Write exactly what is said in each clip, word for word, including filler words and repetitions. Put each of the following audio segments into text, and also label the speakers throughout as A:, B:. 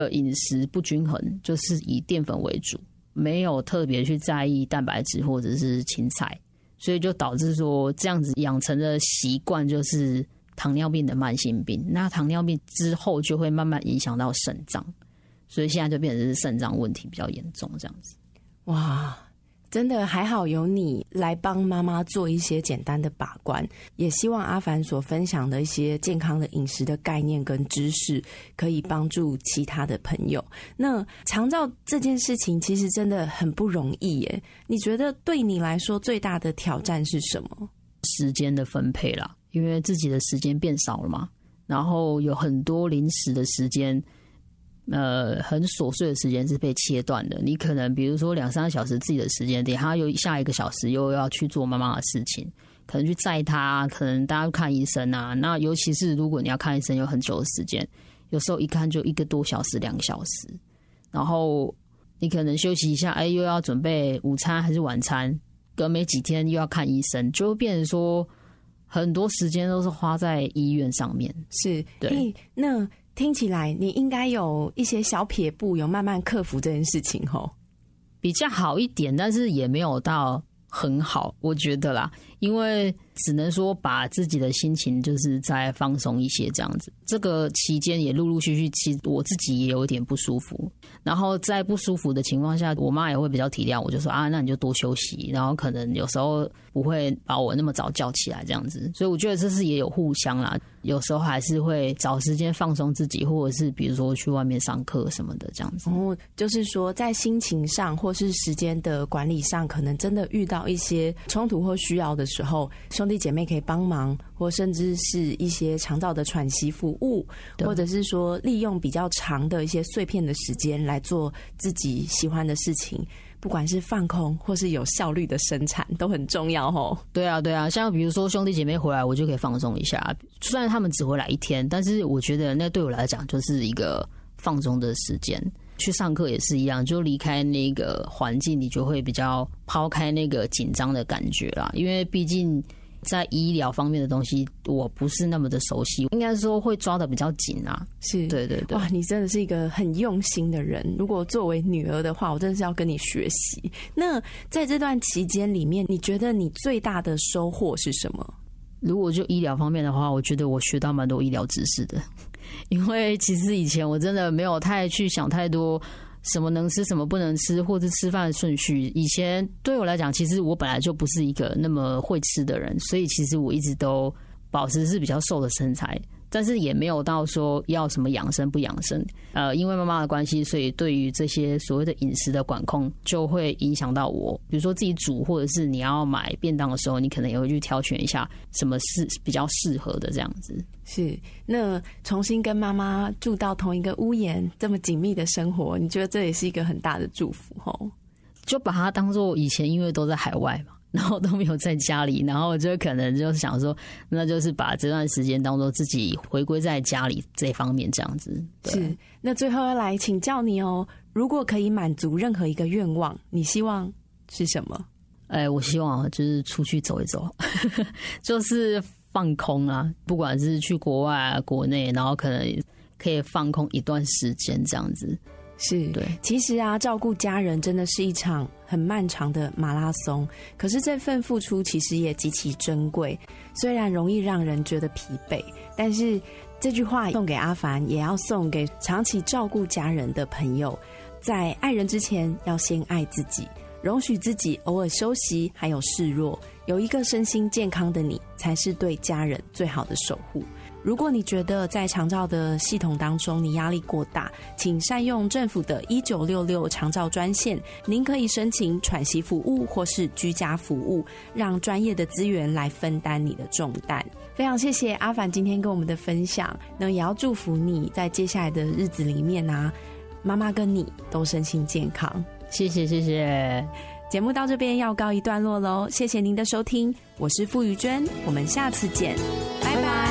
A: 饮食不均衡，就是以淀粉为主，没有特别去在意蛋白质或者是青菜，所以就导致说这样子养成的习惯就是糖尿病的慢性病。那糖尿病之后就会慢慢影响到肾脏，所以现在就变成是肾脏问题比较严重这样子。
B: 哇，真的还好有你来帮妈妈做一些简单的把关，也希望阿凡所分享的一些健康的饮食的概念跟知识可以帮助其他的朋友。那长照这件事情其实真的很不容易耶，你觉得对你来说最大的挑战是什么？
A: 时间的分配啦，因为自己的时间变少了嘛，然后有很多临时的时间，呃，很琐碎的时间是被切断的。你可能比如说两三个小时自己的时间，等下又下一个小时又要去做妈妈的事情，可能去载她，可能大家去看医生啊。那尤其是如果你要看医生有很久的时间，有时候一看就一个多小时、两个小时，然后你可能休息一下，哎，又要准备午餐还是晚餐，隔没几天又要看医生，就会变成说很多时间都是花在医院上面。
B: 是，
A: 对，
B: 欸，那听起来你应该有一些小撇步，有慢慢克服这件事情吼，
A: 比较好一点，但是也没有到很好，我觉得啦，因为只能说把自己的心情就是再放松一些这样子。这个期间也陆陆续续，其实我自己也有点不舒服，然后在不舒服的情况下，我妈也会比较体谅我，就说啊，那你就多休息，然后可能有时候不会把我那么早叫起来这样子，所以我觉得这是也有互相啦。有时候还是会找时间放松自己，或者是比如说去外面上课什么的这样子。
B: 哦，就是说在心情上或是时间的管理上，可能真的遇到一些冲突或需要的时候，兄弟姐妹可以帮忙，或甚至是一些长照的喘息服务，或者是说利用比较长的一些碎片的时间来做自己喜欢的事情，不管是放空或是有效率的生产都很重要齁。对
A: 啊对啊，像比如说兄弟姐妹回来我就可以放松一下，虽然他们只回来一天，但是我觉得那对我来讲就是一个放松的时间。去上课也是一样，就离开那个环境，你就会比较抛开那个紧张的感觉啦，因为毕竟在医疗方面的东西我不是那么的熟悉，应该说会抓得比较紧啊。
B: 是，
A: 对对对。
B: 哇，你真的是一个很用心的人，如果作为女儿的话，我真的是要跟你学习。那在这段期间里面，你觉得你最大的收获是什么？
A: 如果就医疗方面的话，我觉得我学到蛮多医疗知识的，因为其实以前我真的没有太去想太多什么能吃什么不能吃，或者吃饭的顺序。以前对我来讲，其实我本来就不是一个那么会吃的人，所以其实我一直都保持是比较瘦的身材，但是也没有到说要什么养生不养生。呃，因为妈妈的关系，所以对于这些所谓的饮食的管控就会影响到我。比如说自己煮，或者是你要买便当的时候，你可能也会去挑选一下什么是比较适合的这样子。
B: 是，那重新跟妈妈住到同一个屋檐，这么紧密的生活，你觉得这也是一个很大的祝福齁？
A: 就把它当作以前因为都在海外嘛，然后都没有在家里，然后就可能就想说，那就是把这段时间当作自己回归在家里这方面这样子。
B: 是，那最后要来请教你哦，如果可以满足任何一个愿望，你希望是什么？
A: 哎，我希望就是出去走一走，就是放空啊，不管是去国外啊、国内，然后可能可以放空一段时间这样子。
B: 是，对，其实啊，照顾家人真的是一场很漫长的马拉松，可是这份付出其实也极其珍贵，虽然容易让人觉得疲惫，但是这句话送给阿凡，也要送给长期照顾家人的朋友，在爱人之前要先爱自己，容许自己偶尔休息还有示弱，有一个身心健康的你才是对家人最好的守护。如果你觉得在长照的系统当中你压力过大，请善用政府的一九六六长照专线，您可以申请喘息服务或是居家服务，让专业的资源来分担你的重担。非常谢谢阿凡今天跟我们的分享，那也要祝福你在接下来的日子里面啊，妈妈跟你都身心健康。
A: 谢谢谢谢。
B: 节目到这边要告一段落咯，谢谢您的收听，我是傅瑜娟，我们下次见，拜拜。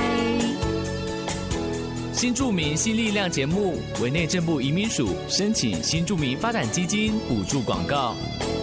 C: 新住民新力量节目，委内政部移民署申请新住民发展基金补助广告。